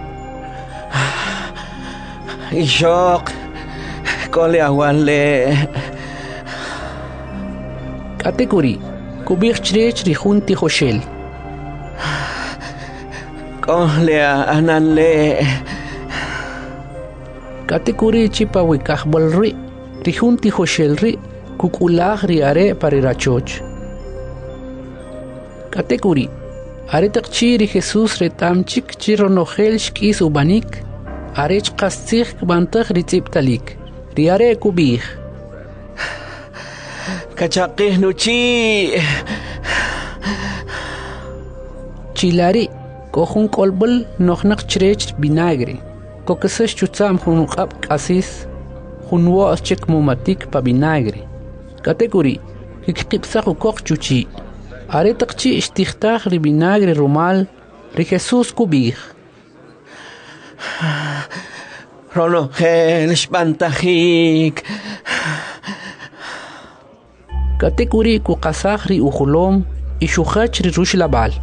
ixoq k'ole awale k'ate kuri kub'ij chirech ri jun tijoxel k'ole ananle k'ate kuri chi pawikajb'al ri' ri jun tijoxel ri' kuk'ulaj ri are' pa ri rachoch k'ate kuri are taqchi ri Jesús ret'am chik chi ronojel xk'is ub'anik arech qas tzij kb'antaj ri tz'ibtalik ri are' kub'ij kachaqij nuchi' chilari k'o jun k'olb'al no'jnaq chirech vinagre kokesax chutza'm jun uq'ab' k'asis jun wo's chik mumatik pa vinagre k'ate kuri kikqib'saj ukoq chuchi' are taqchi xtijtaj ri vinagre rumal ri Jesús kub'ij ronojel xb'antajik k'ate kuri kuqasaj ri ujulom y xujach ri ruxlab'al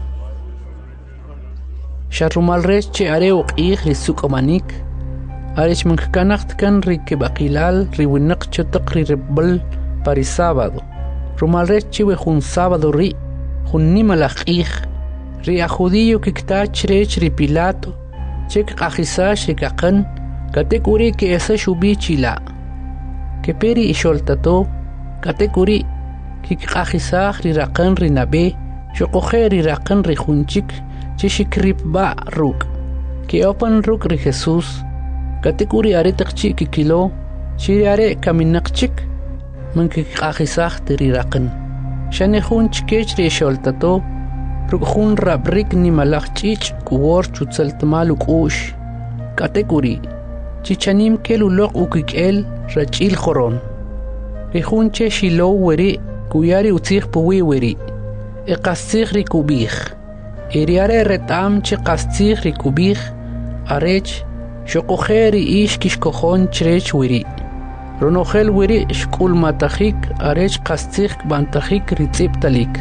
xa rumal rech chi are uq'ij ri suk'amanik arech minkkanaj tkan ri kib'aqilal ri winaq chetaq ri rib'b'al pa ri sábado rumal rech chi we jun sábado ri' jun nimal aj q'ij ri aj judío kiktaj chirech ri Pilato che kq'ajisax ri kaqan k'ate kuri ke'esax ub'i chila' kepe ri ixoltato k'ate kuri kikq'ajisaj ri raqan ri nab'e xoqoje ri raqan ri jun chik chi xikrib'a' ruk' ke'opan ruk' ri Jesús k'ate kuri are taqchi kikilo chi ri are kaminaq chik minkikq'ajisajt ri raqan xane jun chikech ri ixoltato ruk' jun rab'rik nimalaj ch'ich' kuwor chutzaltmal uk'u'x k'ate kuri chi chanim kel uloq' ukik'el rach'il joron ri jun che xilow weri' kuya ri utzij puwi weri' e qas tzij ri kub'ij e ri are ret'am chi qas tzij ri kub'ij arech xoqoje ri ix kixkojon chirech weri' ronojel weri' xk'ulmatajik arech qas tzij kb'antajik ri tz'ibtalik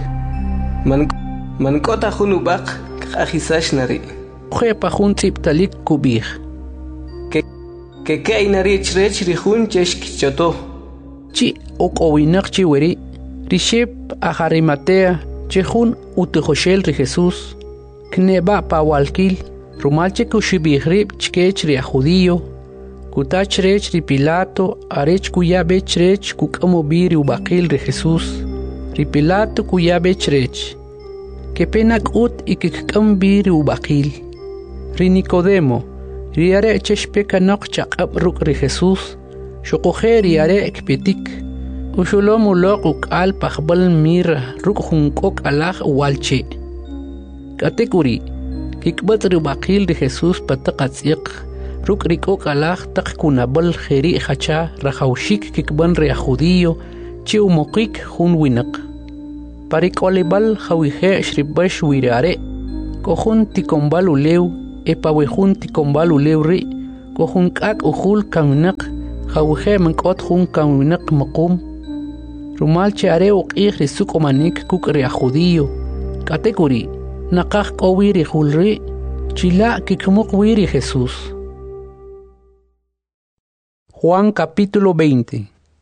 mank'ota jun ub'aq kq'ajisax nari' je pa jun tz'ibtalik kub'ij kekey nari' chirech ri jun che xkichoto chi ok'owinaq chi weri' ri xib aj Arimatea che jun utijoxel ri Jesús kneb'a pa walkil rumal che kuxib'ij rib' chkech ri aj judío kuta chirech ri Pilato arech kuya b'e chirech kuk'am ub'i ri ub'aqil ri Jesús ri Pilato kuya b'e chirech kepe nak'ut y kikk'am b'i ri ub'aqil ri Nicodemo ri are' che xpe kanoq chaq'ab' ruk' ri Jesús xoqoje ri are' kpetik uxulom uloq' uk'al pajb'al mirra ruk' jun k'ok' alaj uwalche' k'ate kuri kikb'at' ri ub'aqil ri Jesús pa taq atz'yaq ruk' ri k'ok' alaj taq kunab'al jeri' jacha rajawxik kikb'an ri aj judío chi umoqik jun winaq Parikolibal Hawije Shribash Wirare, Kohun Tikombal Uleu, Epawehun Tikombal Uleuri, Kohun Kak Uhul Kaminak, Hawije Mankot Hun Kaminak Makum, Rumal Chare Ukir Sukomanik Kukri Judío, Kategori, Nakak Owiri Hulri, Chila Kikmuk Wiri Jesús. Juan capítulo veinte.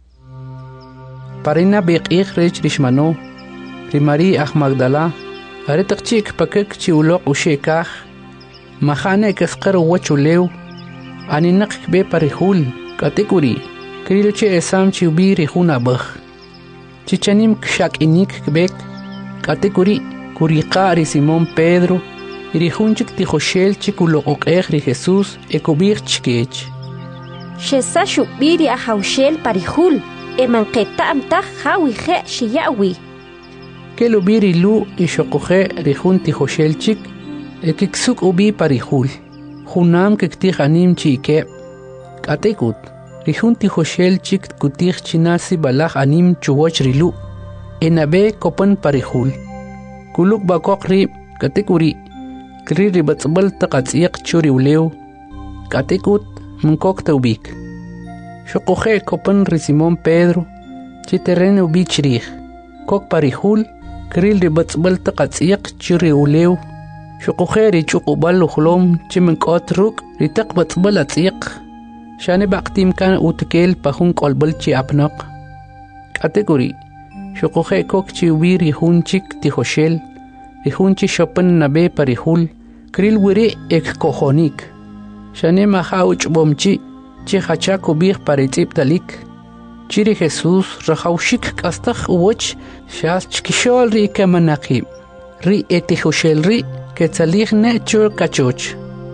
Parina Bekir Rech Rishmano, Rimari Ach Magdala, Aretakchik Pakek Chiulok Ushekach, Mahane Kaskar Wachuleu, Aninak Be Parihul, Kategori, Krilche Esam Chiubi Rihuna Bach, Chichanim Kshak Inik Kbek, Kategori, Kurikari Simón Pedro, Irihunchik Tijoshel Chikulok Ri Jesús, Ekubir Chikech. Shesashu biri a Haushel Parihul, Emanqueta Amta Hawije Shiyawi. Que lo biri lu y shokoje Rihunti Joshel Chik, Ekiksuk ubi Parihul, Hunam Kektihanim Chike, Katekut, Rihunti Joshel Chik Kutich Chinasi Balach Anim Chuwach Rilu, Enabe Kopan Parihul, Kuluk Bakok Rib, Katekuri, Kri Ribatzbal Takatsiak Churi Uleu, Katekut, Mkok Taubik. Shokoje Kopan Risimón Pedro, Chiterren Ubichrich, Kok Parihul, Kril Ribatzbal Takatsiak Churi Uleu, Shokoje Richukubal Uhlom, Chimenkot Ruk, Ritak Batzbal Atsiak, Shane Baktim Kan Utkel Pahun Kolbal Chiapnok. Kategori, Shokoje Kok Chiubi Rihunchik Tijoshel, Rihunchi Shopan Nabe Parihul, Kril Wiri Ek Kohonik. Shane Mahauch Bomchi, Chihacha Kubir Paritip Talik, Chiri Jesús, Rahaushik Kastach Uwach, Shas Chkishol Ri Kamanaki, Ri Etihoshel Ri, Ketzalich Nechur Kachoch,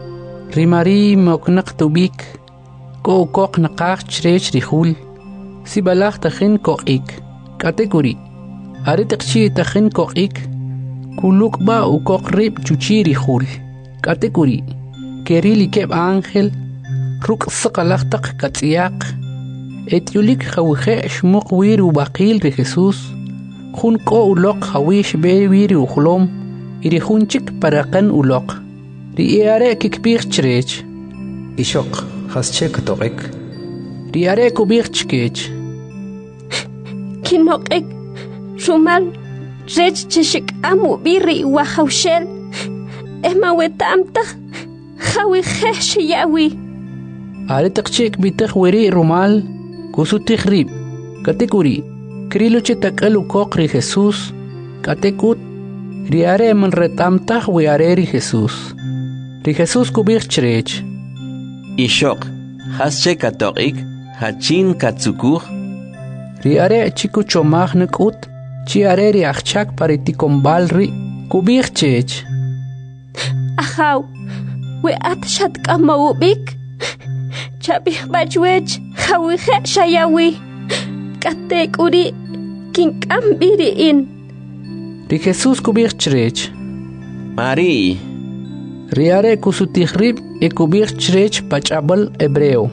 Rimari Moknak Tubik, Ko Kok Nakach Chrech Rihul, Sibalach Tachin Kokik, Kategori, Aritakchi Tachin Kokik, Kulukba Ukok Rib Chuchi Rihul, Kategori. Kerili keb ángel, ruk sakalachtak katsiak, etiulik hawije shmuk wiru bakil ri Jesús, jun ko ulok hawish be wiri uhlom, iri junchik parakan ulok, ri iare kikbir chrech. Ishok, hasche katorik. Ri iare kubir chkech. Kinokek, rumal, rech cheshik amu biri wahaushel, ema wetamtach, Hawije Shiyawi. Aretakchik Bitach Weri Rumal, Kusutik Rib, Katekuri, Kriluche Takalu Kokri Jesús, Katekut, Riare Manretamtach Wiareri Jesús. Ri Jesús Kubir Chrech. Ishok, Hasche Katorik, Hachin Katsukur. Riare Chiku Chomach Nekut, Chiare Riachchak Paritikombal Kubir Chech. Ahaw. We at shat kamawubik Chabih bajwej Hawije Shayawi Katek uri Kinkam biri in Ri Jesús Kubir Chrech. Mari Riare Kusutihrib e Kubir Chrech Pachabal Hebreo.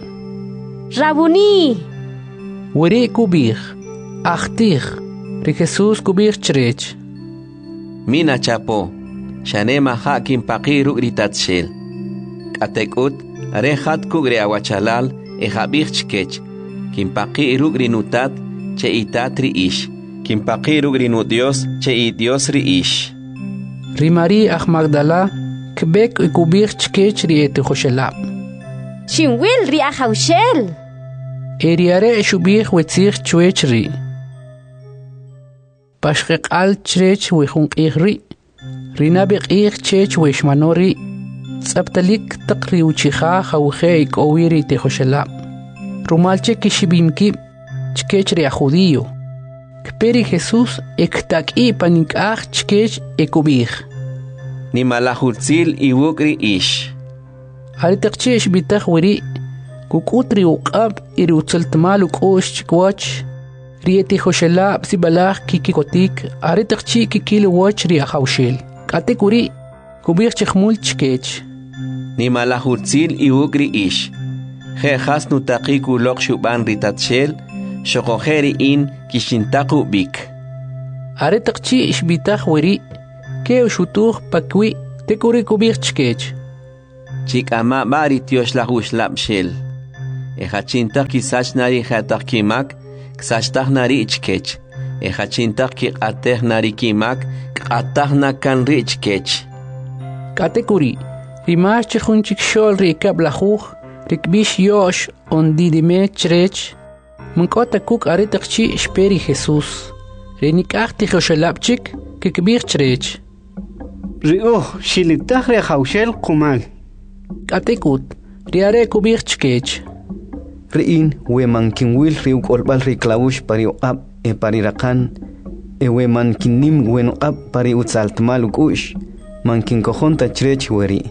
Rabuni Wiri Kubir Achtir Ri Jesús Kubir Chrech. Mina Chapo Shanema Hakim Pakiru Ritatshel. Atekut, Arehat Kugre Awachalal, Ehabir Chkech, Kimpaki Rugri Nutat, Che Itatri Ish, Kimpaki Rugri Dios, Che I Dios Ri Ish. Rimari Ach Magdala, Quebec Kubir Chkech Riete Hoshelab. Shinwil Ria Haushel. Eriare Shubir Wetzir Chwechri. Pashkek Al Chrech Wehunk Iri. Rinabik Ir Chech Weshmanori. Tsabtalik Takri Uchiha Hawije Ikowiri Tehoshelab. Rumalche Kishibimki Chkechri a Judío. Kperi Jesús Ektaki Panikach Chkech Ekubir. Ni Malahutzil Iwukri Ish. Aritakchesh Bitach Wiri Kukutri Ukab Irutzaltmaluk Osh Chikwach. Rieti Hoshelab Sibalach Kikikotik. Aritakchi Kikil Watch Ria Haushel. Katekuri Kubir Chechmul Chkech. Ni Malahutzil Iwukri Ish. He Hasnu Takiku Lokshuban Ritatshel. Shokojeri in Kishintaku Bik. are taqchi ishbitaq weri ke ushutuq pakwi tekuri kubir chkech chikama bari tiosh la huslap shel ejachinta kisach nari khataq kimak ksachtaj nari chkech ejachinta ki atej nari kimak qataj na kan rich kech katekuri rimash chunchik shol rikab la khuj rikbish yosh ondidime chrech munkota kuk are taqchi esperi Jesus renikachti joshelapchik que kbir chrech rio shilitach re khawshel qumal katekut riare kubir chkech riin we mankin wil riu kolbal ri klaush pari ab e pari rakan e we mankin nim wen ab pari utsalt malukush mankin kohonta chrech weri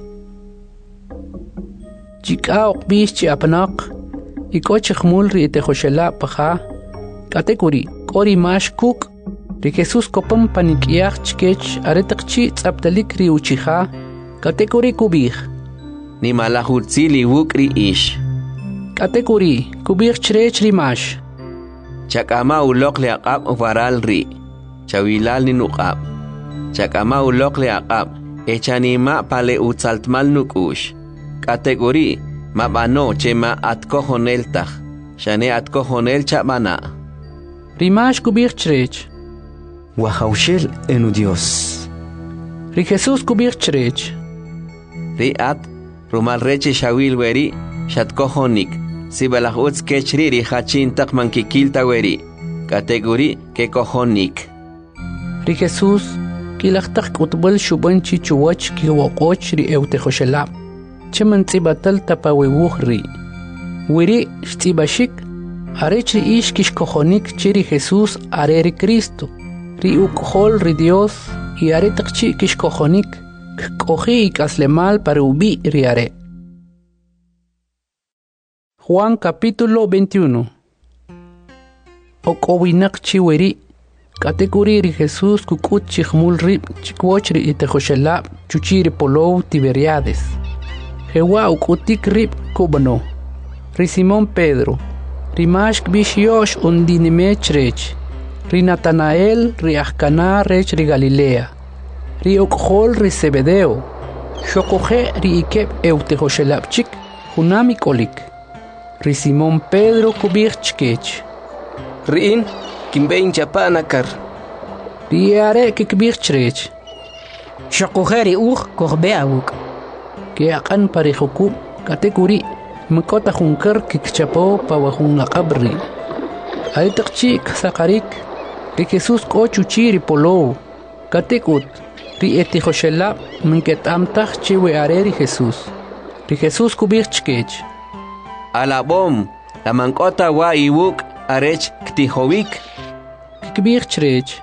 chikao bish chi apnaq ikoch khmul ri te khoshela paha katekuri kori mash kuk ri Jesus kopam panikiach chkech are taqchi tsaptalik ri uchiha katekuri kubih ni malahutzi li wukri ish katekuri kubih chrech ri mash chakama ulok le aqab varal ri chawilal ni nuqab chakama ulok le aqab echanima pale utsaltmal nukush kategori mabano chema atkohonel taj shane atkohonel chabana rimash kubir chrech wahaushel enu Dios ri Jesus kubir chrech ri at rumal reche shawil weri shatkohonik sibalahuts kechri ri hachin takman kikilta weri kategori ke kohonik ri Jesus kilachtak utbal shubanchi chuwach ki waqoch ri eute khoshelab cheman tsibatal tapawewuhri wiri stibashik arechri ish kish kohonik chiri Jesus areri Cristo ri ukhol ri Dios y are taqchi kish kohonik kohi ikaslemal para ubi ri are. Juan capítulo veintiuno. Okowinak chiweri kategori ri Jesus kukut chikhmul rib chikwochri itehoshelab chuchiri polow Tiberiades Jewa ukutik rib kubano ri Simón Pedro ri mashk bishyosh undinime chrech ri Natanael ri Ahcana rech ri Galilea ri okhol ri Zebedeo shokoje ri ikeb eutehoshelabchik hunami kolik ri Simón Pedro kubir chkech riin kimbein chapanakar riare kikbir chrech shokoje ri uj kohbe abuk que akan parejokub katekuri mkota junkar kikchapo pawahun qabri ay taqchi sakarik ri Jesus ko chuchiri polo katekut ri etihoshelab minketam tach chiwe areri Jesus ri Jesus kubir chkech alabom la mankota wa iwuk arech ktihowik kikbir chrech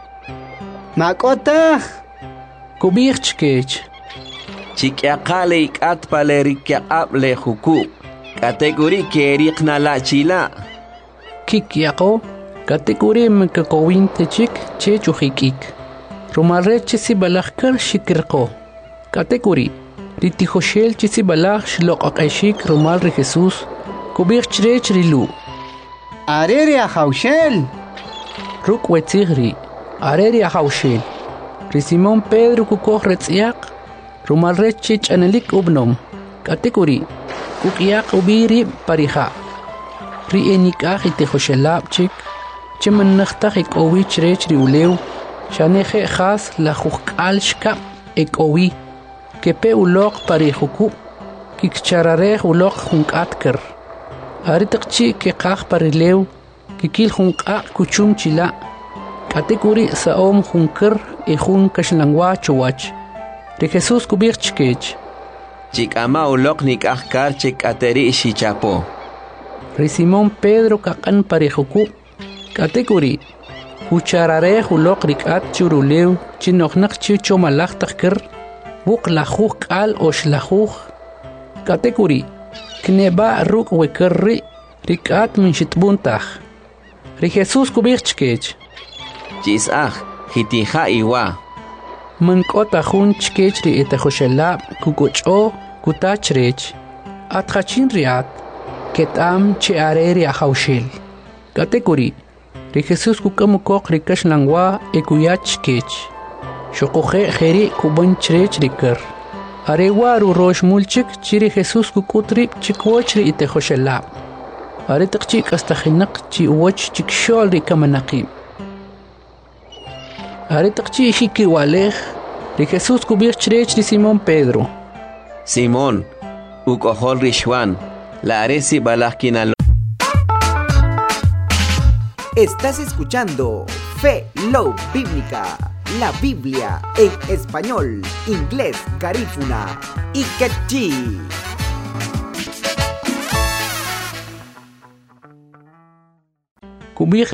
makota kubir chkech chikyaqale ikat palerikyaqab le huku kategori keriqna la chila kikyaqo kategori mkakowin techik che chujikik rumalre chisi balakar shikirqo kategori ritihoshel chisi balak shloqaqashik rumal re Jesus kubir chrech rilu areri ahaushel ruk wetigri areri ahaushel ri Simón Pedro kukoh retziaq rumal rechich anelik ubnom kategori kukiaq ubiri pariha ri enikah itehoshelabchik cheman nakhtakh ikowi chrech ri ulew shaneje khas la khukal shkap ikowi kepe uloq parihuku kikcharare uloq hunkatker aritaqchi kiqaq parilew kikil hunqa kuchum chila kategori saom hunker e hun kashlangwa chuwach ri Jesus kubir chkech chikama uloq nikah kar chik ateri shichapo ri Simón Pedro kaqan parihuku kategori hucharare uloq rikat churulew chinoqnaq chi chomalaq takir buq la khuq al osh la khuq kategori kneba ruk wekerri rikat min shitbuntah ri Jesus kubir chkech chisah hitija iwa mankota hun chkech ri etehoshelab kukocho kutachrech atkhachin riat ketam chi areri ahaushel kategori ri Jesús kukamukok rikash langwa ekuyach kech. Shokoje jeri kuban chrech rikar. Arewa ru rosh mulchik chiri Jesús kukutrip chikwoch ri itejoshela. Are taqchik hasta khinak chi uwach chikshol ri kamanaqim. Are taqchi shiki walej ri Jesús kubir chrech ri Simón Pedro. Simón, ukohol ri Juan, la aresi balakina. Estás escuchando Fe Love Bíblica, la Biblia en español, inglés, garífuna y quechí. Kubir